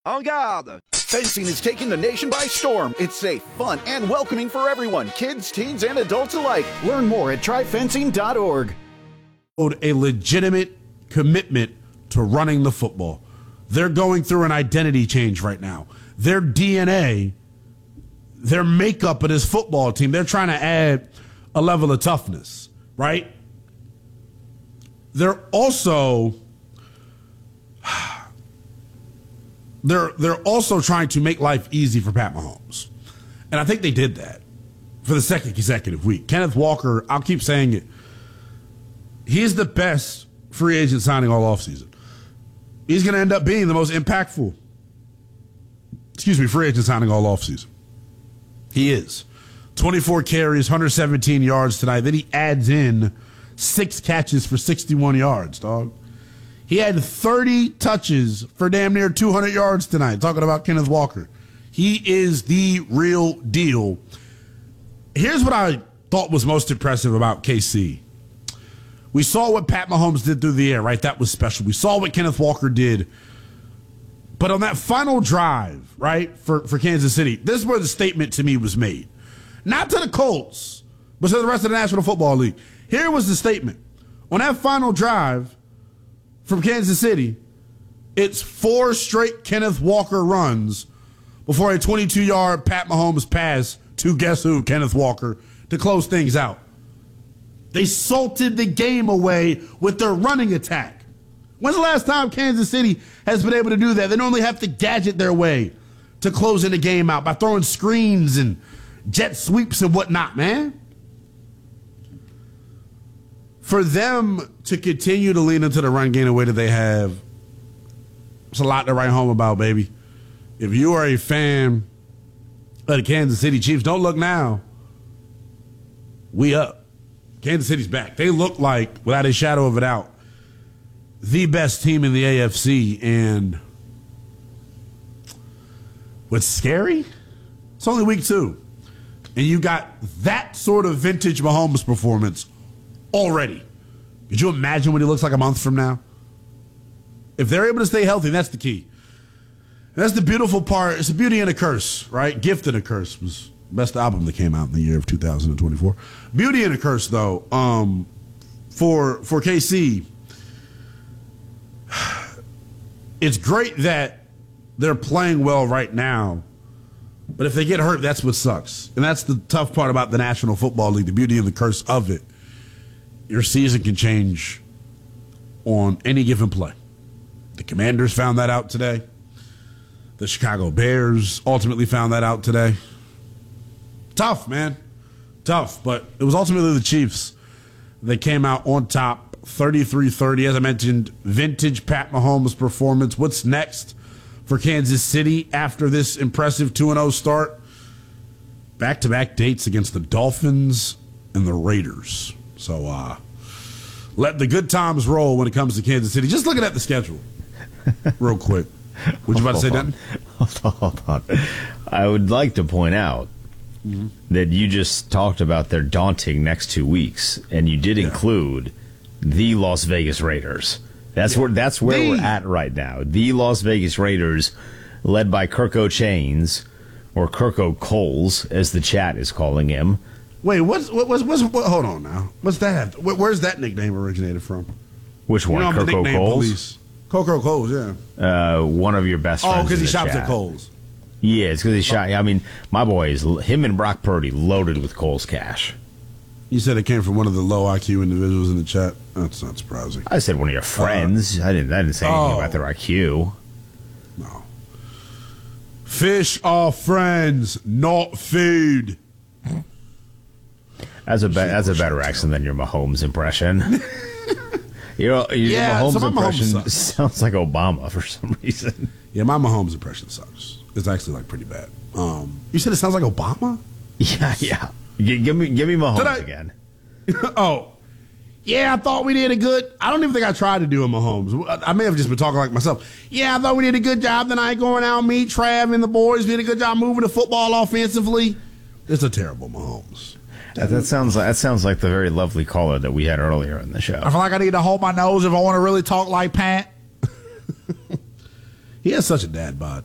En garde! Fencing is taking the nation by storm. It's safe, fun, and welcoming for everyone, kids, teens, and adults alike. Learn more at tryfencing.org. A legitimate commitment to running the football. They're going through an identity change right now. Their DNA, their makeup of this football team, they're trying to add a level of toughness, right? They're also they're also trying to make life easy for Pat Mahomes. And I think they did that for the second consecutive week. Kenneth Walker, I'll keep saying it, he's the best free agent signing all offseason. He's going to end up being the most impactful, free agent signing all offseason. He is. 24 carries, 117 yards tonight. Then he adds in 6 catches for 61 yards, dog. He had 30 touches for damn near 200 yards tonight, talking about Kenneth Walker. He is the real deal. Here's what I thought was most impressive about KC. We saw what Pat Mahomes did through the air, right? That was special. We saw what Kenneth Walker did. But on that final drive, right, for Kansas City, this is where the statement to me was made. Not to the Colts, but to the rest of the National Football League. Here was the statement. On that final drive from Kansas City, it's 4 straight Kenneth Walker runs before a 22-yard Pat Mahomes pass to guess who, Kenneth Walker, to close things out. They salted the game away with their running attack. When's the last time Kansas City has been able to do that? They normally have to gadget their way to closing the game out by throwing screens and jet sweeps and whatnot, man. For them to continue to lean into the run game the way that they have, it's a lot to write home about, baby. If you are a fan of the Kansas City Chiefs, don't look now. We up. Kansas City's back. They look like, without a shadow of a doubt, the best team in the AFC. And what's scary? It's only week 2. And you got that sort of vintage Mahomes performance already. Could you imagine what he looks like a month from now? If they're able to stay healthy, that's the key. And that's the beautiful part. It's a beauty and a curse, right? Gift and a Curse was the best album that came out in the year of 2024. Beauty and a curse, though, for KC, it's great that they're playing well right now, but if they get hurt, that's what sucks. And that's the tough part about the National Football League, the beauty and the curse of it. Your season can change on any given play. The Commanders found that out today. The Chicago Bears ultimately found that out today. Tough, man. Tough, but it was ultimately the Chiefs that came out on top, 33-30. As I mentioned, vintage Pat Mahomes performance. What's next for Kansas City after this impressive 2-0 start? Back-to-back dates against the Dolphins and the Raiders. So let the good times roll when it comes to Kansas City. Just looking at the schedule real quick. Would you about to say that? Hold on. I would like to point out that you just talked about their daunting next 2 weeks, and you did include the Las Vegas Raiders. That's where we're at right now. The Las Vegas Raiders, led by Kirko Chains, or Kirko Coles, as the chat is calling him. Wait, what's hold on now. What's that? Where's that nickname originated from? Which one? Kirko Coles? Kirko Coles, yeah. One of your best friends. Oh, because he shops chat. at Kohl's. Yeah, it's because he shot. I mean, my boy him and Brock Purdy loaded with Kohl's cash. You said it came from one of the low IQ individuals in the chat. That's not surprising. I said one of your friends. I didn't say anything about their IQ. No. Fish are friends, not food. That's a better accent than your Mahomes impression. Your Mahomes impression sounds like Obama for some reason. Yeah, my Mahomes impression sucks. It's actually like pretty bad. You said it sounds like Obama? Yeah. Give me Mahomes again. Oh, yeah. I thought we did a good. I don't even think I tried to do a Mahomes. I may have just been talking like myself. Yeah, I thought we did a good job tonight going out. Me, Trav, and the boys did a good job moving the football offensively. It's a terrible Mahomes. That sounds like the very lovely caller that we had earlier in the show. I feel like I need to hold my nose if I want to really talk like Pat. He has such a dad bod.